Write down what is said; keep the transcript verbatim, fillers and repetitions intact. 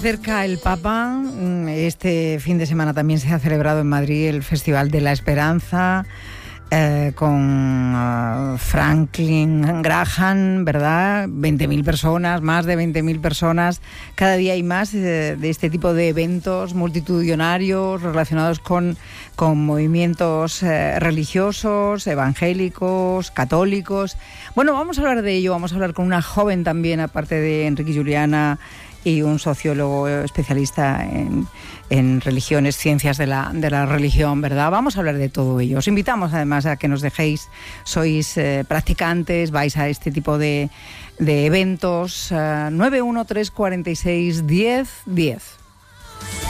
Cerca el Papa. Este fin de semana también se ha celebrado en Madrid el Festival de la Esperanza eh, con uh, Franklin Graham, ¿verdad? veinte mil personas, más de veinte mil personas. Cada día hay más eh, de este tipo de eventos multitudinarios relacionados con, con movimientos eh, religiosos, evangélicos, católicos. Bueno, vamos a hablar de ello. Vamos a hablar con una joven también, aparte de Enrique y Juliana, y un sociólogo especialista en, en religiones, ciencias de la, de la religión, ¿verdad? Vamos a hablar de todo ello. Os invitamos además a que nos dejéis, sois eh, practicantes, vais a este tipo de, de eventos. Uh, nueve uno tres cuatro seis diez diez.